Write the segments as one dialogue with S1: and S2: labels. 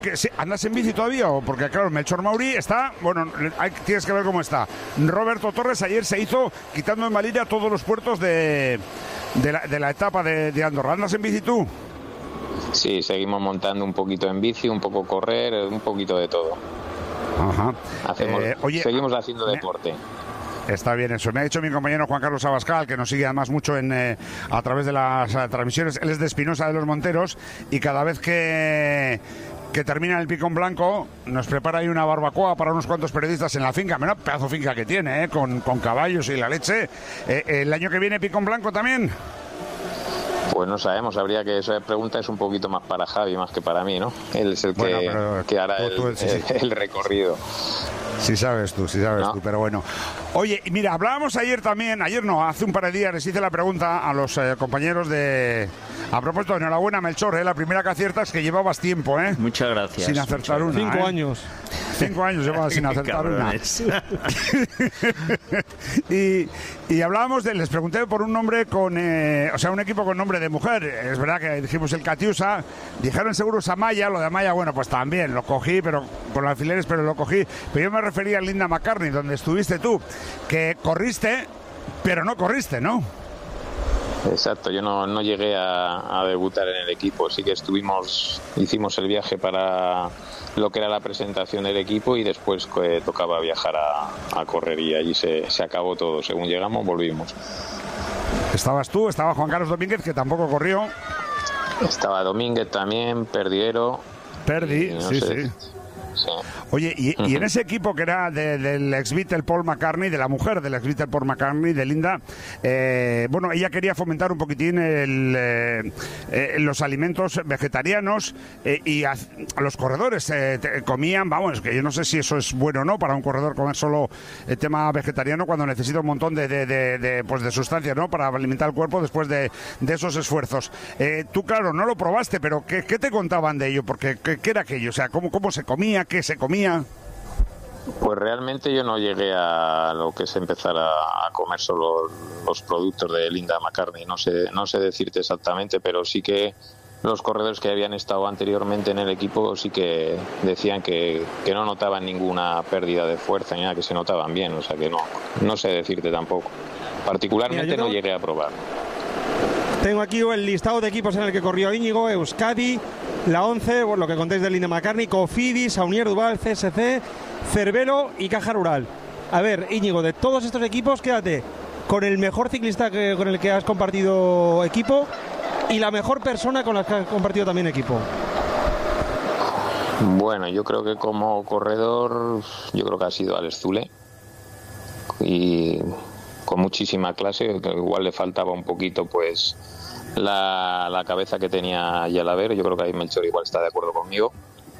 S1: ¿Andas en bici todavía? O porque claro, Melchor Mauri está, bueno, tienes que ver cómo está. Roberto Torres ayer se hizo quitando en Valiria todos los puertos de la etapa de Andorra. ¿Andas en bici tú?
S2: Sí, seguimos montando un poquito en bici, un poco correr, un poquito de todo.
S1: Ajá.
S2: Seguimos haciendo deporte.
S1: Está bien eso. Me ha dicho mi compañero Juan Carlos Abascal, que nos sigue además mucho a través de las transmisiones. Él es de Espinosa de los Monteros y cada vez que termina el Picón Blanco nos prepara ahí una barbacoa para unos cuantos periodistas en la finca. Menuda pedazo finca que tiene, con caballos y la leche. ¿El año que viene Picón Blanco también?
S2: Pues no sabemos, esa pregunta es un poquito más para Javi, más que para mí, ¿no? Él es el que hará el recorrido.
S1: Sí sabes tú, pero bueno. Oye, mira, hablábamos ayer, hace un par de días les hice la pregunta a los compañeros a propósito, enhorabuena Melchor, la primera que aciertas, que llevabas tiempo,
S3: Muchas gracias.
S1: Sin acertar una.
S4: 5 años.
S1: 5 años llevaba sin acertar una. y hablábamos les pregunté por un nombre un equipo con nombre de mujer. Es verdad que dijimos el Catiusa, dijeron seguro Amaya, lo de Amaya, bueno, pues también lo cogí, pero con alfileres, pero lo cogí. Pero yo me refería a Linda McCartney, donde estuviste tú, que corriste, pero no corriste, ¿no?
S2: Exacto, yo no llegué a debutar en el equipo, sí que hicimos el viaje para lo que era la presentación del equipo y después tocaba viajar a correr y allí se acabó todo. Según llegamos, volvimos.
S1: ¿Estabas tú? ¿Estaba Juan Carlos Domínguez, que tampoco corrió?
S2: Estaba Domínguez también,
S1: Perdi, sí. Sí. Oye, y en ese equipo que era del ex-Beatle Paul McCartney, de la mujer del ex-Beatle Paul McCartney, de Linda, ella quería fomentar un poquitín los alimentos vegetarianos y a los corredores comían, que yo no sé si eso es bueno o no para un corredor comer solo el tema vegetariano cuando necesita un montón de sustancias, ¿no?, para alimentar el cuerpo después de esos esfuerzos. Tú, claro, no lo probaste, pero ¿qué te contaban de ello? Porque ¿qué era aquello? O sea, ¿cómo se comía? ¿Qué se comía?
S2: Pues realmente yo no llegué a lo que es empezar a comer solo los productos de Linda McCartney, no sé decirte exactamente, pero sí que los corredores que habían estado anteriormente en el equipo sí que decían que no notaban ninguna pérdida de fuerza ni nada, que se notaban bien, o sea que no sé decirte tampoco. Particularmente no llegué a probar.
S4: Tengo aquí el listado de equipos en el que corrió Íñigo: Euskadi, la 11, lo que contéis de Linda McCartney, Cofidis, Saunier Duval, CSC, Cervelo y Caja Rural. A ver, Íñigo, de todos estos equipos, quédate con el mejor ciclista con el que has compartido equipo y la mejor persona con la que has compartido también equipo.
S2: Bueno, yo creo que como corredor, yo creo que ha sido Alex Zule, y con muchísima clase, que igual le faltaba un poquito pues la cabeza que tenía Yalaber. Yo creo que ahí Melchor igual está de acuerdo conmigo.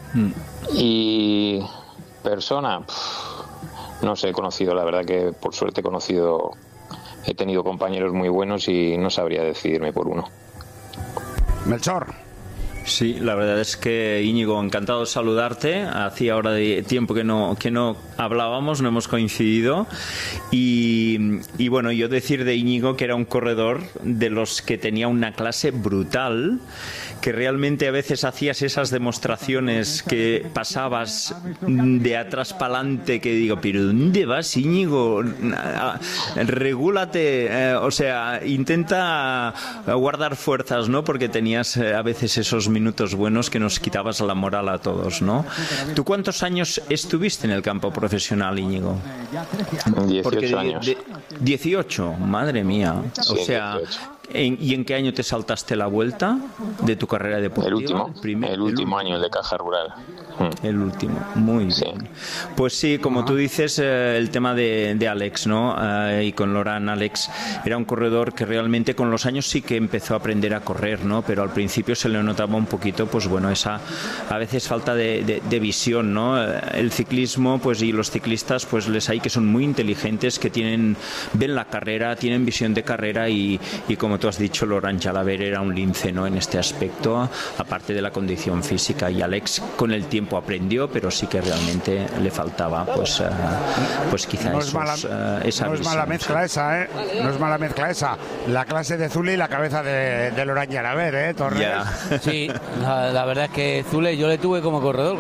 S2: Y persona, no sé, he conocido, la verdad que por suerte he tenido compañeros muy buenos y no sabría decidirme por uno.
S1: Melchor.
S3: Sí, la verdad es que, Íñigo, encantado de saludarte. Hacía ahora de tiempo que no hablábamos, no hemos coincidido. Y bueno, yo decir de Íñigo que era un corredor de los que tenía una clase brutal, que realmente a veces hacías esas demostraciones que pasabas de atrás para adelante, que digo, pero ¿dónde vas, Íñigo? Regúlate, intenta guardar fuerzas, ¿no? Porque tenías a veces esos minutos buenos que nos quitabas la moral a todos, ¿no? ¿Tú cuántos años estuviste en el campo profesional, Íñigo?
S2: 18 años.
S3: 18, madre mía.
S2: Sí,
S3: o sea,
S2: 18.
S3: ¿Y en qué año te saltaste la vuelta de tu carrera deportiva?
S2: El último año, el de Caja Rural.
S3: El último, muy bien.
S2: Sí.
S3: Pues sí, como tú dices, el tema de Alex, ¿no? Y con Loran, Alex era un corredor que realmente con los años sí que empezó a aprender a correr, ¿no? Pero al principio se le notaba un poquito, pues bueno, esa a veces falta de visión, ¿no? El ciclismo, pues, y los ciclistas, pues les hay que son muy inteligentes, que ven la carrera, tienen visión de carrera y como tú has dicho, Laurent Jalabert era un lince, ¿no?, en este aspecto, aparte de la condición física, y Alex con el tiempo aprendió, pero sí que realmente le faltaba pues quizá
S1: no es mala mezcla esa, no es mala mezcla esa, la clase de Zule y la cabeza de Laurent Jalabert, Torres.
S3: Yeah.
S5: Sí, la verdad es que Zule yo le tuve como corredor